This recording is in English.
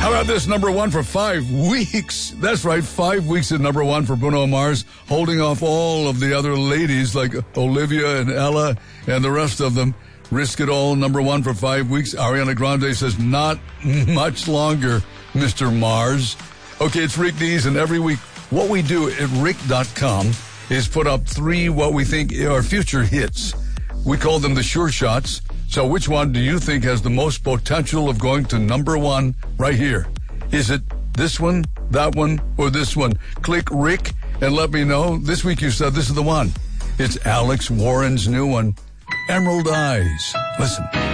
How about this, number one for 5 weeks? That's right, 5 weeks at number one for Bruno Mars, holding off all of the other ladies like Olivia and Ella and the rest of them. Risk It All, number one for 5 weeks. Ariana Grande says, not much longer, Mr. Mars. Okay, it's Rick Dees, and every week what we do at Rick.com is put up 3 what we think are future hits. We call them the sure shots. So which one do you think has the most potential of going to number one right here? Is it this one, that one, or this one? Click Rick and let me know. This week you said this is the one. It's Alex Warren's new one, Emerald Eyes. Listen.